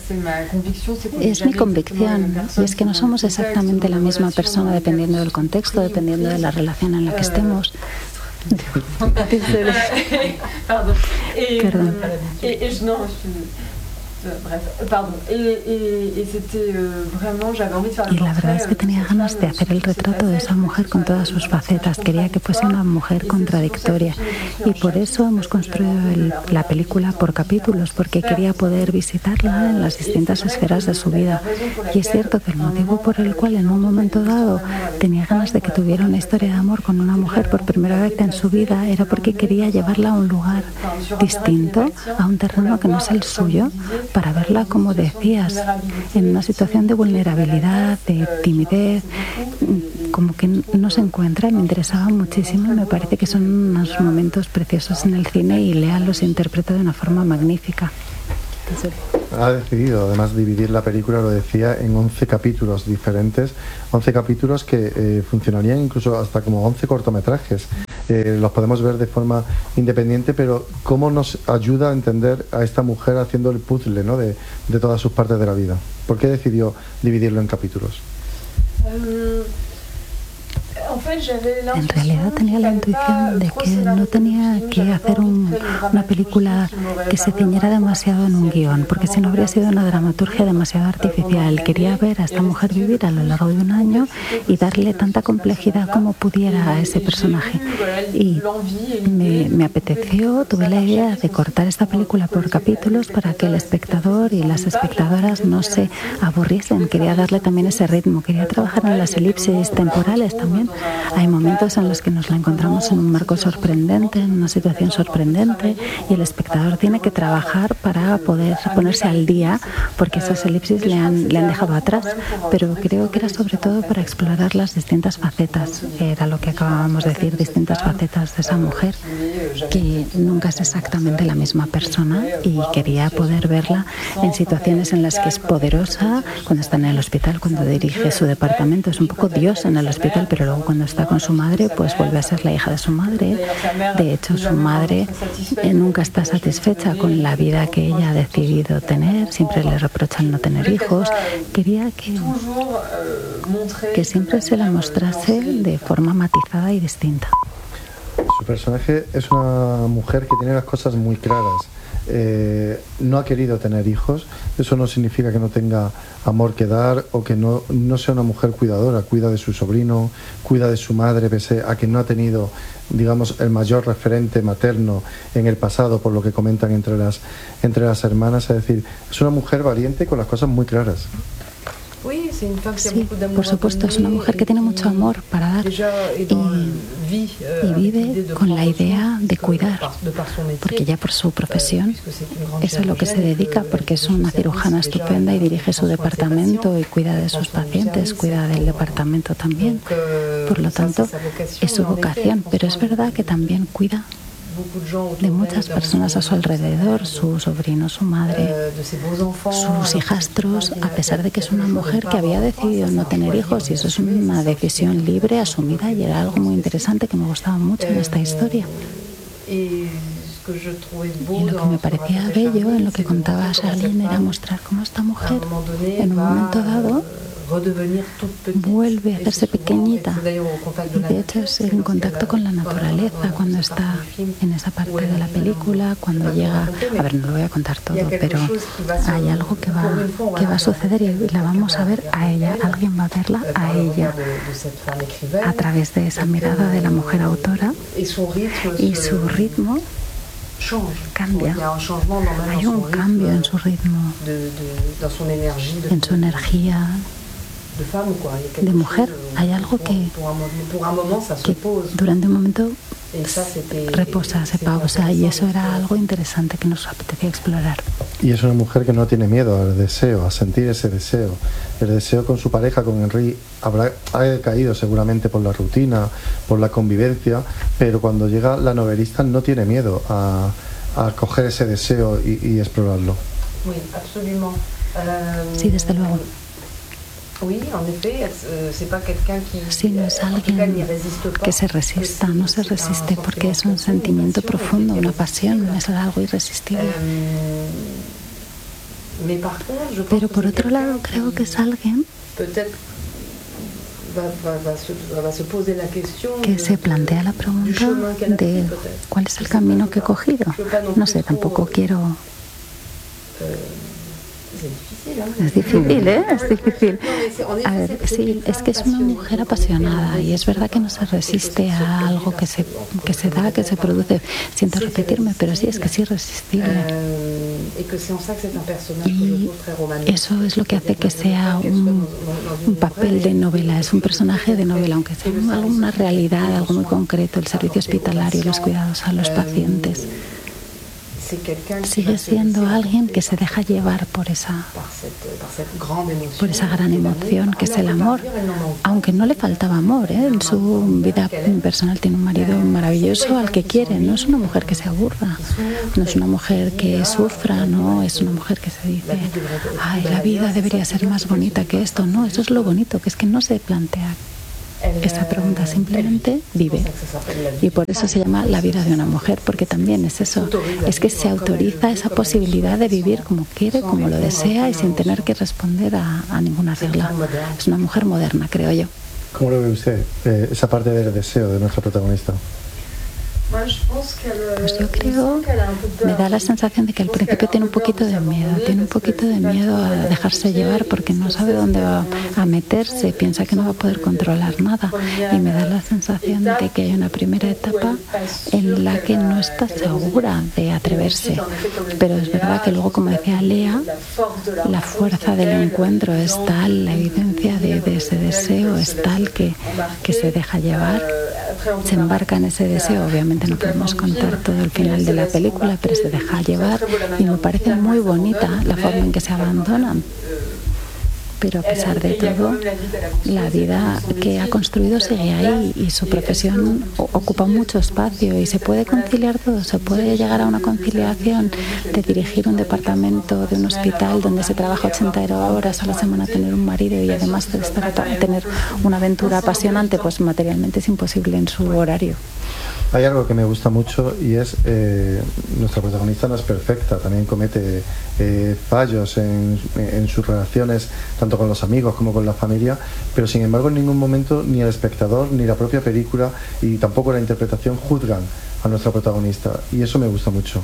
Es mi convicción, y es que no somos exactamente la misma persona dependiendo del contexto, dependiendo de la relación en la que estemos. Pardon. Et, Pardon. Et, et je, non, je, bref, pardon. Et, et, et c'était euh, vraiment, j'avais envie de faire le Y la verdad es que tenía ganas de hacer el retrato de esa mujer con todas sus facetas. Quería que fuese una mujer contradictoria. Y por eso hemos construido el, la película por capítulos, porque quería poder visitarla en las distintas esferas de su vida. Y es cierto que el motivo por el cual en un momento dado tenía ganas de que tuviera una historia de amor con una mujer por primera vez en su vida era porque quería llevarla a un lugar distinto, a un terreno que no es el suyo, para verla, como decías, en una situación de vulnerabilidad, de timidez, como que no se encuentra. Me interesaba muchísimo y me parece que son unos momentos preciosos en el cine, y Lea los interpreta de una forma magnífica. Ha decidido además dividir la película, lo decía, en once capítulos diferentes, once capítulos que eh, funcionarían incluso hasta como once cortometrajes. Eh, los podemos ver de forma independiente, pero cómo nos ayuda a entender a esta mujer haciendo el puzzle, ¿no?, de, de todas sus partes de la vida. ¿Por qué decidió dividirlo en capítulos? Um... En realidad tenía la intuición de que no tenía que hacer un, una película que se ciñera demasiado en un guión, porque si no habría sido una dramaturgia demasiado artificial. Quería ver a esta mujer vivir a lo largo de un año y darle tanta complejidad como pudiera a ese personaje. Y me, me apeteció, tuve la idea de cortar esta película por capítulos para que el espectador y las espectadoras no se aburriesen. Quería darle también ese ritmo, quería trabajar en las elipsis temporales también. Hay momentos en los que nos la encontramos en un marco sorprendente, en una situación sorprendente, y el espectador tiene que trabajar para poder ponerse al día, porque esas elipsis le han, le han dejado atrás. Pero creo que era sobre todo para explorar las distintas facetas, era lo que acabábamos de decir, distintas facetas de esa mujer, que nunca es exactamente la misma persona, y quería poder verla en situaciones en las que es poderosa, cuando está en el hospital, cuando dirige su departamento, es un poco Dios en el hospital, pero luego cuando está con su madre, pues vuelve a ser la hija de su madre. De hecho, su madre eh, nunca está satisfecha con la vida que ella ha decidido tener, siempre le reprocha el no tener hijos. Quería que, que siempre se la mostrase de forma matizada y distinta. Su personaje es una mujer que tiene las cosas muy claras. Eh, no ha querido tener hijos. Eso no significa que no tenga amor que dar o que no, no sea una mujer cuidadora. Cuida de su sobrino, cuida de su madre, pese a que no ha tenido, digamos, el mayor referente materno en el pasado, por lo que comentan entre las, entre las hermanas. Es decir, es una mujer valiente con las cosas muy claras. Sí, por supuesto, es una mujer que tiene mucho amor para dar y, y vive con la idea de cuidar, porque ya por su profesión eso es lo que se dedica, porque es una cirujana estupenda y dirige su departamento y cuida de sus pacientes, cuida del departamento también. Por lo tanto, es su vocación, pero es verdad que también cuida de muchas personas a su alrededor, su sobrino, su madre, sus hijastros, a pesar de que es una mujer que había decidido no tener hijos, y eso es una decisión libre, asumida, y era algo muy interesante que me gustaba mucho en esta historia. Y lo que me parecía bello en lo que contaba Charlene era mostrar cómo esta mujer, en un momento dado, vuelve a hacerse pequeñita, y de hecho es en contacto con la naturaleza cuando está en esa parte de la película, cuando llega, a ver, no lo voy a contar todo, pero hay algo que va, que va a suceder y la vamos a ver a ella, alguien va a verla a ella a través de esa mirada de la mujer autora, y su ritmo cambia. Hay un cambio en su ritmo, en su energía de mujer. Hay algo que, que durante un momento reposa, se pausa, y eso era algo interesante que nos apetecía explorar. Y es una mujer que no tiene miedo al deseo, a sentir ese deseo. El deseo con su pareja, con Henry, habrá ha caído seguramente por la rutina, por la convivencia, pero cuando llega la novelista no tiene miedo a, a coger ese deseo y, y explorarlo. Sí, desde luego. Sí, no es alguien que se resista, no se resiste porque es un sentimiento profundo, una pasión, es algo irresistible. Pero por otro lado creo que es alguien que se plantea la pregunta de cuál es el camino que he cogido. No sé, tampoco quiero... Es difícil, ¿eh? Es difícil. A ver, sí, es que es una mujer apasionada y es verdad que no se resiste a algo que se, que se da, que se produce. Siento repetirme, pero sí, es que es irresistible. Y eso es lo que hace que sea un, un papel de novela, es un personaje de novela, aunque sea una realidad, algo muy concreto, el servicio hospitalario, los cuidados a los pacientes. Sigue siendo alguien que se deja llevar por esa, por esa gran emoción que es el amor, aunque no le faltaba amor, ¿eh? En su vida personal tiene un marido maravilloso al que quiere. No es una mujer que se aburra, no es una mujer que sufra, no es una mujer que se dice, ay, la vida debería ser más bonita que esto. No, eso es lo bonito, que es que no se plantea esa pregunta, simplemente vive. Y por eso se llama La vida de una mujer, porque también es eso, es que se autoriza esa posibilidad de vivir como quiere, como lo desea y sin tener que responder a, a ninguna regla. Es una mujer moderna, creo yo. ¿Cómo lo ve usted, eh, esa parte del deseo de nuestra protagonista? Pues yo creo, me da la sensación de que al principio tiene un poquito de miedo, tiene un poquito de miedo a dejarse llevar porque no sabe dónde va a meterse, piensa que no va a poder controlar nada, y me da la sensación de que hay una primera etapa en la que no está segura de atreverse, pero es verdad que luego, como decía Lea, la fuerza del encuentro es tal, la evidencia de, de ese deseo es tal que, que se deja llevar, se embarca en ese deseo. Obviamente no podemos contar todo el final de la película, pero se deja llevar y me parece muy bonita la forma en que se abandonan. pero a pesar de todo, la vida que ha construido sigue ahí y su profesión ocupa mucho espacio y se puede conciliar todo, se puede llegar a una conciliación de dirigir un departamento de un hospital donde se trabaja ochenta horas a la semana, tener un marido y además de estar, tener una aventura apasionante, pues materialmente es imposible en su horario. Hay algo que me gusta mucho y es eh, nuestra protagonista no es perfecta, también comete eh, fallos en, en sus relaciones, tanto con los amigos como con la familia, pero sin embargo en ningún momento ni el espectador ni la propia película y tampoco la interpretación juzgan a nuestra protagonista, y eso me gusta mucho.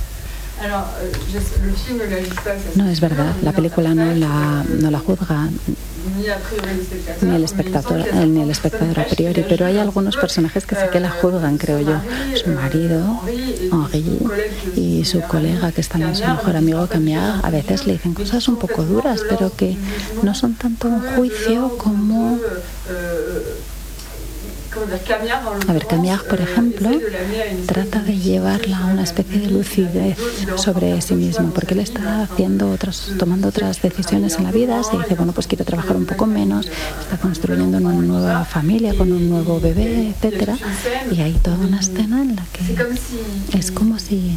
No, es verdad, la película no la, no la juzga ni el espectador ni el espectador a priori, pero hay algunos personajes que sí que la juzgan, creo yo. Su marido, Henri, y su colega, que es también su mejor amigo, Camille, a veces le dicen cosas un poco duras, pero que no son tanto un juicio como... A ver, Camille, por ejemplo, trata de llevarla a una especie de lucidez sobre sí misma, porque él está haciendo otras, tomando otras decisiones en la vida, se dice, bueno, pues quiero trabajar un poco menos, está construyendo una nueva familia con un nuevo bebé, etcétera, y hay toda una escena en la que es como si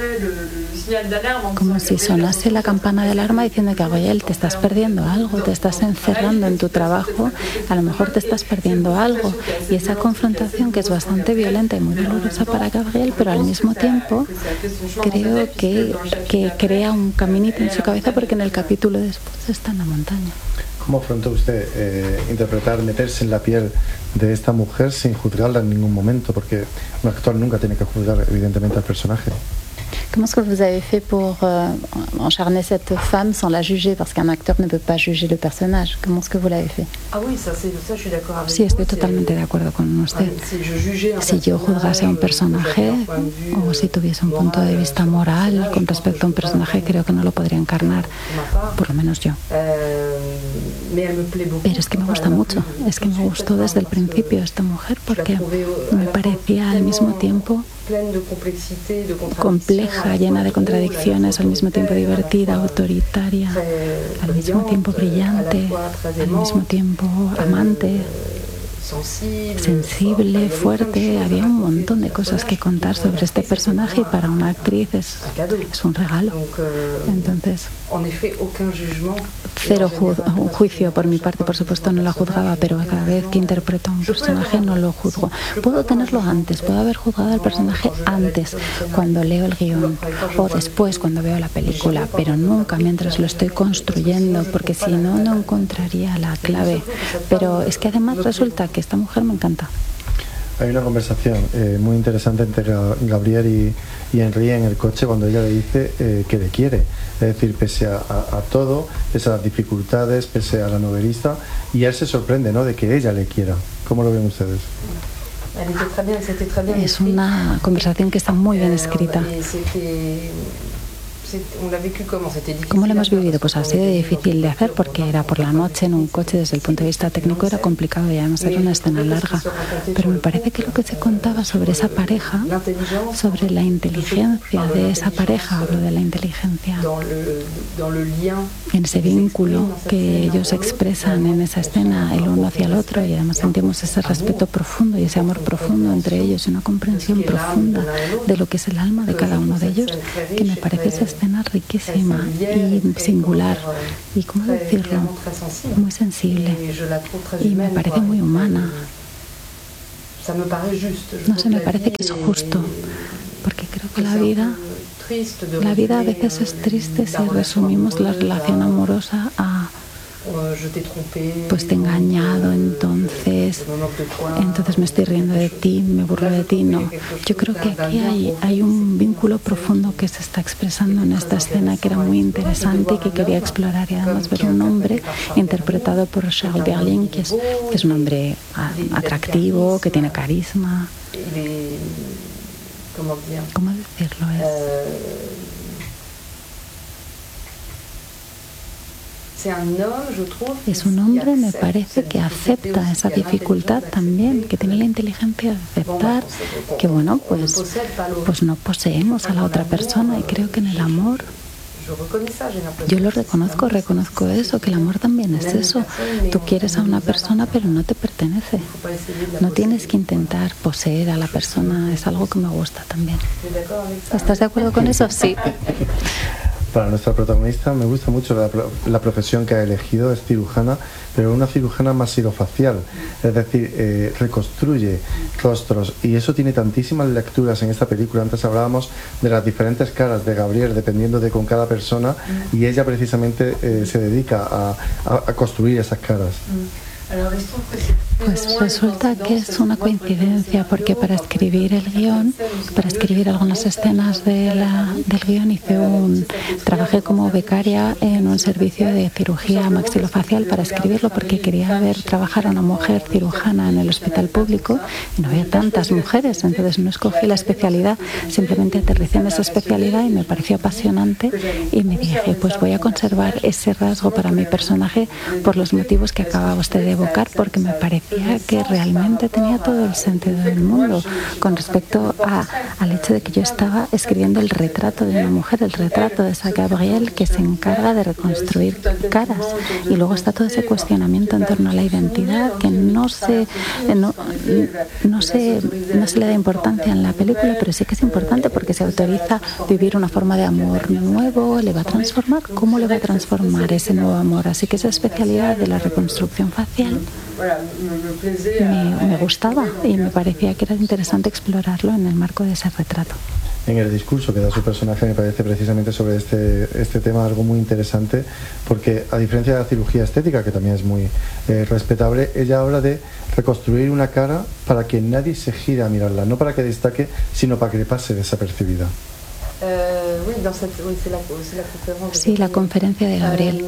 como si sonase la campana de alarma diciendo que, Gabriel, te estás perdiendo algo, te estás encerrando en tu trabajo, a lo mejor te estás perdiendo algo, y esa confrontación, que es bastante violenta y muy dolorosa para Gabriel, pero al mismo tiempo creo que, que crea un caminito en su cabeza, porque en el capítulo después está en la montaña. ¿Cómo afrontó usted eh, interpretar, meterse en la piel de esta mujer sin juzgarla en ningún momento? Porque un actor nunca tiene que juzgar evidentemente al personaje. Comment est-ce que vous avez fait pour euh, encharner cette femme sans la juger, parce qu'un acteur ne peut pas juger le personnage? Comment est-ce que vous l'avez fait? Ah oui, ça, c'est, ça je suis d'accord avec Sí, estoy totalmente de acuerdo con usted. Si yo juzgase a un personaje o si tuviese un punto de vista moral con respecto a un personaje, creo que no lo podría encarnar, por lo menos yo. Pero es que me gusta mucho, es que me gustó desde el principio esta mujer, porque me parecía al mismo tiempo compleja, llena de contradicciones, al mismo tiempo divertida, autoritaria, al mismo tiempo brillante, al mismo tiempo amante, sensible, fuerte. Había un montón de cosas que contar sobre este personaje y para una actriz es, es un regalo. Entonces, cero ju un juicio por mi parte, por supuesto no la juzgaba, pero cada vez que interpreto a un personaje no lo juzgo. Puedo tenerlo antes, puedo haber juzgado al personaje antes, cuando leo el guión, o después cuando veo la película, pero nunca mientras lo estoy construyendo, porque si no, no encontraría la clave. Pero es que además resulta que esta mujer me encanta. Hay una conversación eh, muy interesante entre Gabriel y, y Henri en el coche, cuando ella le dice eh, que le quiere. Es decir, pese a, a, a todo, pese a las dificultades, pese a la novelista, y él se sorprende, ¿no?, de que ella le quiera. ¿Cómo lo ven ustedes? Es una conversación que está muy bien escrita. ¿Cómo lo hemos vivido? Pues ha sido difícil de hacer porque era por la noche en un coche, desde el punto de vista técnico era complicado y además era una escena larga, pero me parece que lo que se contaba sobre esa pareja, sobre la inteligencia de esa pareja, hablo de la inteligencia en ese vínculo que ellos expresan en esa escena el uno hacia el otro, y además sentimos ese respeto profundo y ese amor profundo entre ellos y una comprensión profunda de lo que es el alma de cada uno de ellos, que me parece esa escena riquísima y singular y, ¿cómo decirlo?, muy sensible, y me parece muy humana. No sé, me parece que es justo, porque creo que la vida la vida a veces es triste si resumimos la relación amorosa a pues te he engañado, entonces entonces me estoy riendo de ti, me burlo de ti. No, yo creo que aquí hay, hay un vínculo profundo que se está expresando en esta escena, que era muy interesante y que quería explorar, y además ver un hombre interpretado por Charles Berling, que es, que es un hombre atractivo, que tiene carisma. ¿Cómo decirlo? Es... Es un hombre, me parece, que acepta esa dificultad también, que tiene la inteligencia de aceptar que, bueno, pues, pues no poseemos a la otra persona, y creo que en el amor Yo lo reconozco, reconozco eso, que el amor también es eso. Tú quieres a una persona, pero no te pertenece. No tienes que intentar poseer a la persona, es algo que me gusta también. ¿Estás de acuerdo con eso? Sí. Para nuestra protagonista me gusta mucho la, la profesión que ha elegido, es cirujana, pero una cirujana masilofacial, es decir, eh, reconstruye rostros, y eso tiene tantísimas lecturas en esta película. Antes hablábamos de las diferentes caras de Gabriel dependiendo de con cada persona, y ella precisamente eh, se dedica a, a, a construir esas caras. Pues resulta que es una coincidencia, porque para escribir el guión, para escribir algunas escenas de la, del guión, hice un, trabajé como becaria en un servicio de cirugía maxilofacial para escribirlo, porque quería ver trabajar a una mujer cirujana en el hospital público y no había tantas mujeres, entonces no escogí la especialidad, simplemente aterricé en esa especialidad y me pareció apasionante, y me dije, pues voy a conservar ese rasgo para mi personaje por los motivos que acaba usted de evocar, porque me parecía que realmente tenía todo el sentido del mundo con respecto a, al hecho de que yo estaba escribiendo el retrato de una mujer, el retrato de esa Gabriel que se encarga de reconstruir caras, y luego está todo ese cuestionamiento en torno a la identidad que no se, no, no se, no se le da importancia en la película, pero sí que es importante porque se autoriza vivir una forma de amor nuevo. ¿Le va a transformar? ¿Cómo le va a transformar ese nuevo amor? Así que esa especialidad de la reconstrucción facial Me, me gustaba y me parecía que era interesante explorarlo en el marco de ese retrato. En el discurso que da su personaje me parece precisamente sobre este, este tema algo muy interesante, porque a diferencia de la cirugía estética, que también es muy eh, respetable, ella habla de reconstruir una cara para que nadie se gire a mirarla, no para que destaque, sino para que le pase desapercibida. Sí, la conferencia de Gabriel.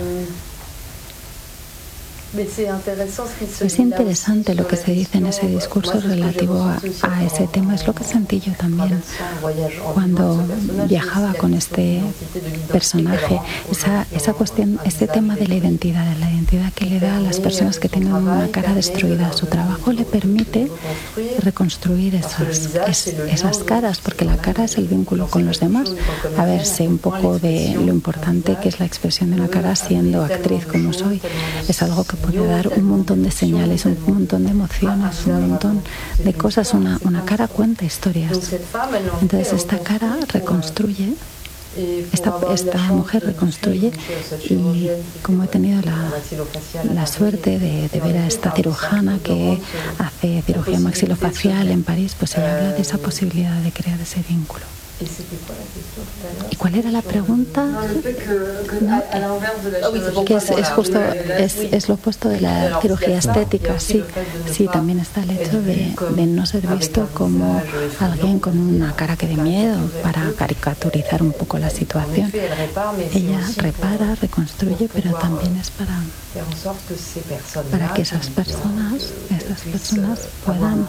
Es interesante lo que se dice en ese discurso relativo a, a ese tema. Es lo que sentí yo también cuando viajaba con este personaje. Esa, esa cuestión, ese tema de la identidad, de la identidad que le da a las personas que tienen una cara destruida. Su trabajo le permite reconstruir esas, es, esas caras, porque la cara es el vínculo con los demás. A ver, sé un poco de lo importante que es la expresión de una cara siendo actriz como soy. Es algo que puede dar un montón de señales, un montón de emociones, un montón de cosas. Una, una cara cuenta historias. Entonces esta cara reconstruye, esta, esta mujer reconstruye, y como he tenido la, la suerte de, de ver a esta cirujana que hace cirugía maxilofacial en París, pues ella habla de esa posibilidad de crear ese vínculo. ¿Y cuál era la pregunta? ¿No? Que es, es justo es, es lo opuesto de la cirugía estética. Sí, sí, también está el hecho de, de no ser visto como alguien con una cara que dé miedo, para caricaturizar un poco la situación. Ella repara, reconstruye, pero también es para para que esas personas, esas personas puedan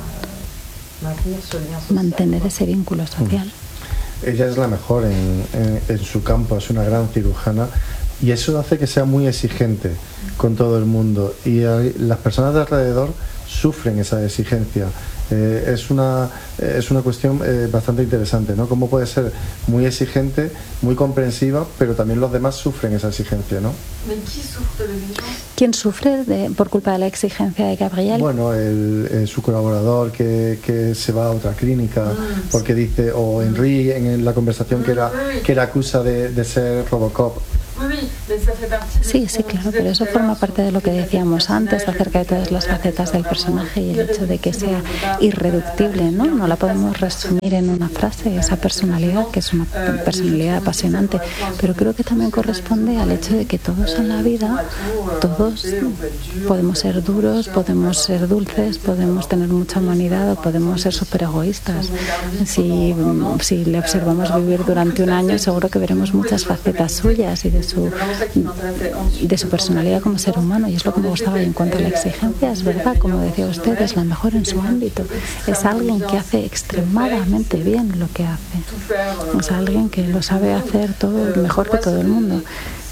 mantener ese vínculo social. Ella es la mejor en, en, en su campo, es una gran cirujana, y eso hace que sea muy exigente con todo el mundo, y hay, las personas de alrededor sufren esa exigencia. Eh, es una es una cuestión eh, bastante interesante, ¿no? Cómo puede ser muy exigente, muy comprensiva, pero también los demás sufren esa exigencia, ¿no? ¿Quién sufre de, por culpa de la exigencia de Gabriel? Bueno, el, el, su colaborador que, que se va a otra clínica porque dice, o Henry en la conversación que era que la acusa de, de ser Robocop. Sí, sí, claro, pero eso forma parte de lo que decíamos antes acerca de todas las facetas del personaje y el hecho de que sea irreductible, ¿no? No la podemos resumir en una frase, esa personalidad, que es una personalidad apasionante, pero creo que también corresponde al hecho de que todos en la vida, todos podemos ser duros, podemos ser dulces, podemos tener mucha humanidad o podemos ser súper egoístas. Si, si le observamos vivir durante un año, seguro que veremos muchas facetas suyas y de su, de su personalidad como ser humano, y es lo que me gustaba. Y en cuanto a la exigencia, es verdad, como decía usted, es la mejor en su ámbito. Es alguien que hace extremadamente bien lo que hace. Es alguien que lo sabe hacer todo mejor que todo el mundo.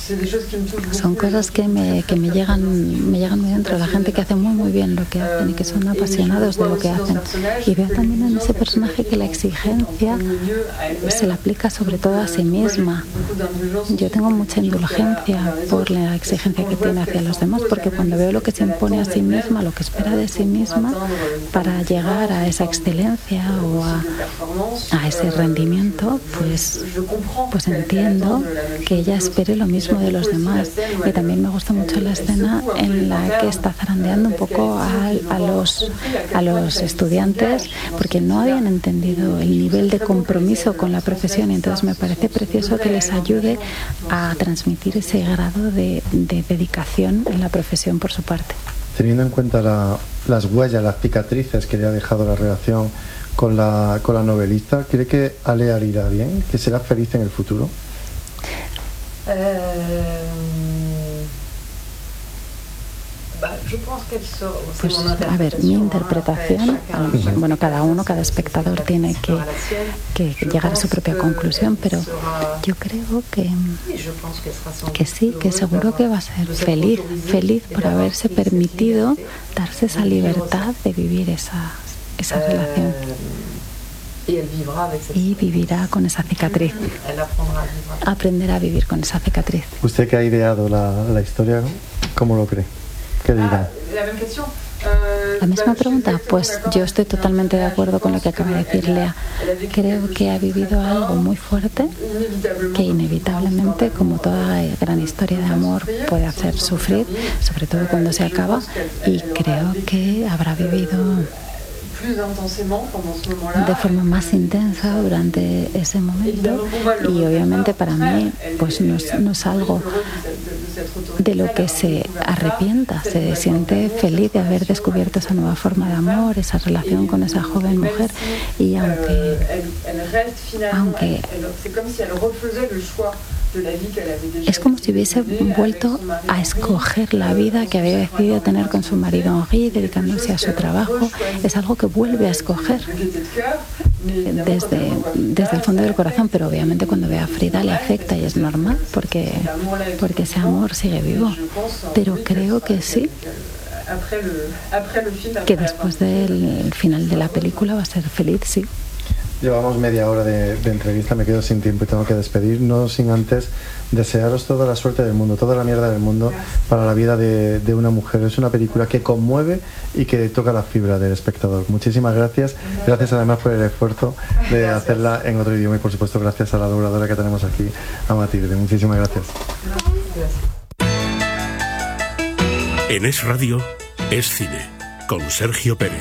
Son cosas que me, que me llegan me llegan muy dentro, la gente que hace muy muy bien lo que hacen y que son apasionados de lo que hacen. Y veo también en ese personaje que la exigencia se la aplica sobre todo a sí misma. Yo tengo mucha indulgencia por la exigencia que tiene hacia los demás, porque cuando veo lo que se impone a sí misma, lo que espera de sí misma para llegar a esa excelencia o a, a ese rendimiento, pues, pues entiendo que ella espere lo mismo de los demás. Y también me gusta mucho la escena en la que está zarandeando un poco a, a, los, a los estudiantes, porque no habían entendido el nivel de compromiso con la profesión, y entonces me parece precioso que les ayude a transmitir ese grado de, de dedicación en la profesión por su parte. Teniendo en cuenta la, las huellas, las cicatrices que le ha dejado la relación con la, con la novelista, ¿cree que Alea le irá bien? ¿Que será feliz en el futuro? Pues a ver, mi interpretación, bueno, cada uno, cada espectador tiene que, que llegar a su propia conclusión, pero yo creo que, que sí, que seguro que va a ser feliz, feliz por haberse permitido darse esa libertad de vivir esa, esa relación. Y vivirá con esa cicatriz. Aprenderá a vivir con esa cicatriz. Usted que ha ideado la, la historia, ¿cómo lo cree? ¿Qué dirá? La misma pregunta, pues yo estoy totalmente de acuerdo con lo que acaba de decir Lea. Creo que ha vivido algo muy fuerte que inevitablemente, como toda gran historia de amor, puede hacer sufrir, sobre todo cuando se acaba, y creo que habrá vivido de forma más intensa durante ese momento, y obviamente para mí pues no es, no es algo de lo que se arrepienta, se siente feliz de haber descubierto esa nueva forma de amor, esa relación con esa joven mujer, y aunque aunque es como si hubiese vuelto a escoger la vida que había decidido tener con su marido Henri, dedicándose a su trabajo. Es algo que vuelve a escoger desde, desde el fondo del corazón, pero obviamente cuando ve a Frida le afecta, y es normal porque, porque ese amor sigue vivo. Pero creo que sí, que después del final de la película va a ser feliz, sí. Llevamos media hora de, de entrevista, me quedo sin tiempo y tengo que despedir, no sin antes desearos toda la suerte del mundo, toda la mierda del mundo para la vida de, de una mujer. Es una película que conmueve y que toca la fibra del espectador. Muchísimas gracias, gracias además por el esfuerzo de hacerla en otro idioma, y por supuesto gracias a la dobladora que tenemos aquí, a Matilde. Muchísimas gracias. En Es Radio, Es Cine, con Sergio Pérez.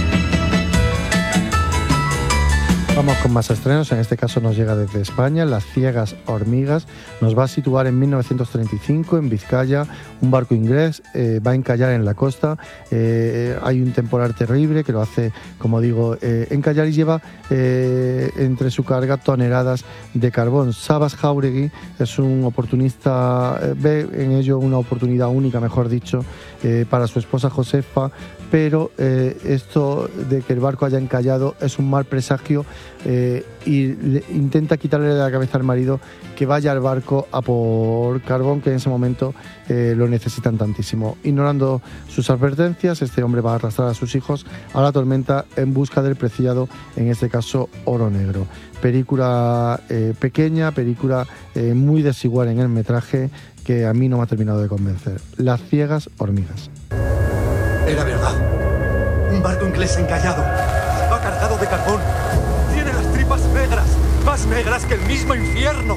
Vamos con más estrenos, en este caso nos llega desde España. Las ciegas hormigas nos va a situar en mil novecientos treinta y cinco en Vizcaya. Un barco inglés eh, va a encallar en la costa, eh, hay un temporal terrible que lo hace, como digo, eh, encallar, y lleva eh, entre su carga toneladas de carbón. Sabas Jauregui es un oportunista, eh, ve en ello una oportunidad única, mejor dicho, eh, para su esposa Josefa, pero eh, esto de que el barco haya encallado es un mal presagio, eh, y le, intenta quitarle de la cabeza al marido que vaya al barco a por carbón, que en ese momento eh, lo necesitan tantísimo. Ignorando sus advertencias, este hombre va a arrastrar a sus hijos a la tormenta en busca del preciado, en este caso oro negro. Película eh, pequeña, película eh, muy desigual en el metraje, que a mí no me ha terminado de convencer. Las ciegas hormigas. Era verdad. Un barco inglés encallado. Va cargado de carbón. Tiene las tripas negras. Más negras que el mismo infierno.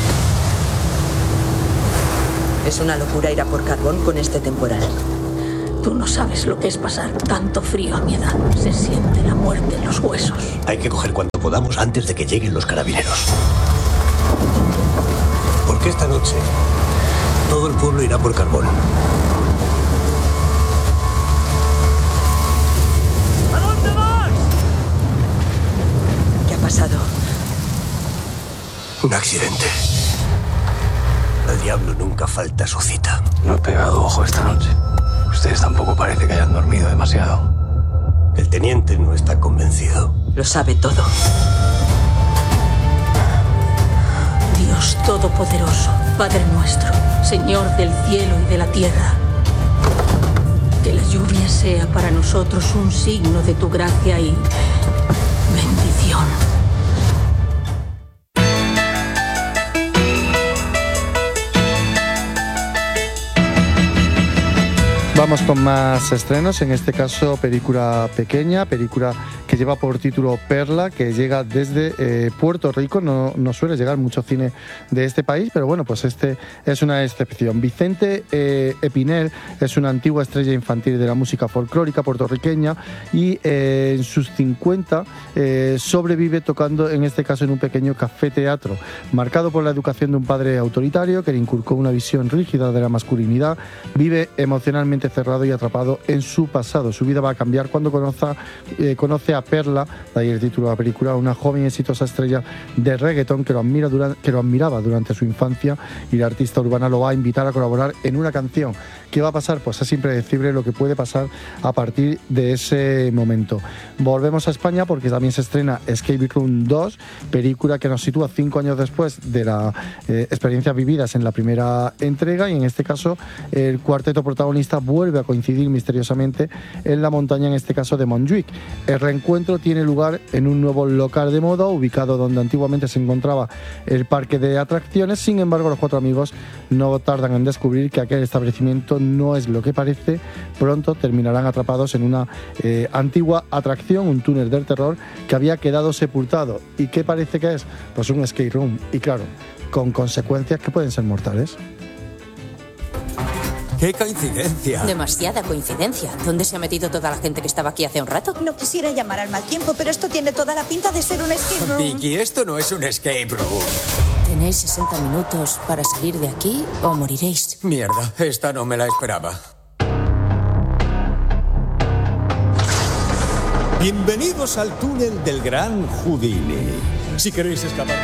Es una locura ir a por carbón con este temporal. Tú no sabes lo que es pasar tanto frío a mi edad. Se siente la muerte en los huesos. Hay que coger cuanto podamos antes de que lleguen los carabineros. Porque esta noche todo el pueblo irá por carbón. Pasado. Un accidente. El diablo nunca falta a su cita. No he pegado ojo esta noche. Ustedes tampoco parece que hayan dormido demasiado. El teniente no está convencido. Lo sabe todo. Dios Todopoderoso, Padre nuestro, Señor del cielo y de la tierra, que la lluvia sea para nosotros un signo de tu gracia y bendición. Vamos con más estrenos, en este caso película pequeña, película que lleva por título Perla, que llega desde eh, Puerto Rico. No, no suele llegar mucho cine de este país, pero bueno, pues este es una excepción. Vicente eh, Espinel es una antigua estrella infantil de la música folclórica puertorriqueña y eh, en sus cincuenta eh, sobrevive tocando, en este caso en un pequeño café teatro, marcado por la educación de un padre autoritario que le inculcó una visión rígida de la masculinidad. Vive emocionalmente cerrado y atrapado en su pasado. Su vida va a cambiar cuando conoce, eh, conoce a Perla, de ahí el título de la película, una joven y exitosa estrella de reggaetón que lo, admira durante, que lo admiraba durante su infancia, y la artista urbana lo va a invitar a colaborar en una canción. ¿Qué va a pasar? Pues es impredecible lo que puede pasar a partir de ese momento. Volvemos a España porque también se estrena Escape Room dos, película que nos sitúa cinco años después de las eh, experiencias vividas en la primera entrega, y en este caso el cuarteto protagonista vuelve a coincidir misteriosamente en la montaña, en este caso de Montjuic. El reencuentro tiene lugar en un nuevo local de moda ubicado donde antiguamente se encontraba el parque de atracciones. Sin embargo, los cuatro amigos no tardan en descubrir que aquel establecimiento no es lo que parece. Pronto terminarán atrapados en una eh, antigua atracción, un túnel del terror que había quedado sepultado. ¿Y qué parece que es? Pues un escape room, y claro, con consecuencias que pueden ser mortales. ¡Qué coincidencia! Demasiada coincidencia. ¿Dónde se ha metido toda la gente que estaba aquí hace un rato? No quisiera llamar al mal tiempo, pero esto tiene toda la pinta de ser un escape room. Vicky, esto no es un escape room. Tenéis sesenta minutos para salir de aquí o moriréis. Mierda, esta no me la esperaba. Bienvenidos al túnel del Gran Houdini. Si queréis escapar.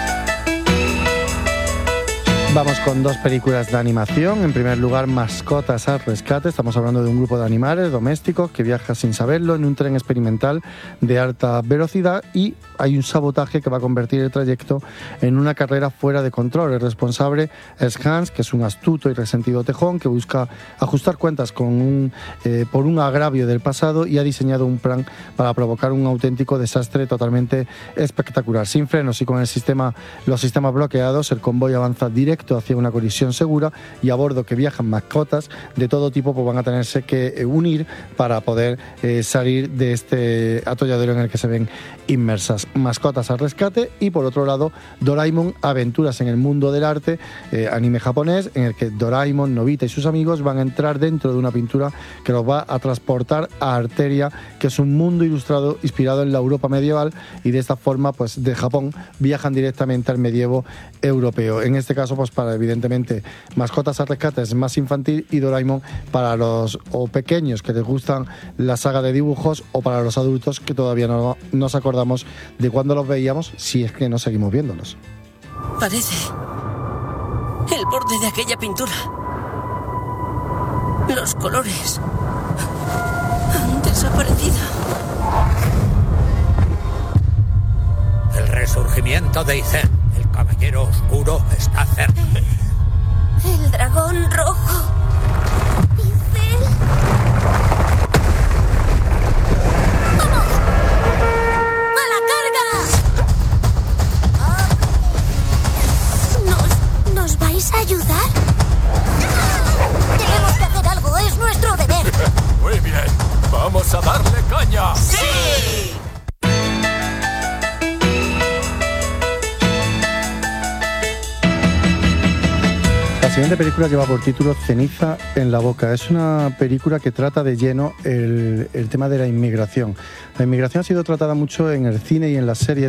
Vamos con dos películas de animación. En primer lugar, Mascotas al rescate. Estamos hablando de un grupo de animales domésticos que viaja sin saberlo en un tren experimental de alta velocidad, y hay un sabotaje que va a convertir el trayecto en una carrera fuera de control. El responsable es Hans, que es un astuto y resentido tejón que busca ajustar cuentas con un, eh, por un agravio del pasado, y ha diseñado un plan para provocar un auténtico desastre totalmente espectacular. Sin frenos y con el sistema, los sistemas bloqueados, el convoy avanza directo hacia una colisión segura, y a bordo que viajan mascotas de todo tipo, pues van a tenerse que unir para poder eh, salir de este atolladero en el que se ven inmersas. Mascotas al rescate. Y por otro lado, Doraemon, aventuras en el mundo del arte, eh, anime japonés en el que Doraemon, Nobita y sus amigos van a entrar dentro de una pintura que los va a transportar a Arteria, que es un mundo ilustrado inspirado en la Europa medieval, y de esta forma, pues de Japón viajan directamente al medievo europeo. En este caso, pues para, evidentemente, Mascotas al rescate es más infantil, y Doraemon para los o pequeños que les gustan la saga de dibujos, o para los adultos que todavía no nos acordamos de cuándo los veíamos, si es que no seguimos viéndolos. Parece el borde de aquella pintura. Los colores han desaparecido. El resurgimiento de Izen, el caballero oscuro, está cerca. El dragón rojo. Izen. ¡Vamos! ¡A la carga! ¿Nos, ¿Nos vais a ayudar? Tenemos que hacer algo, es nuestro deber. Muy bien, vamos a darle caña. ¡Sí! La siguiente película lleva por título Ceniza en la boca. Es una película que trata de lleno el, el tema de la inmigración. La inmigración ha sido tratada mucho en el cine y en las series,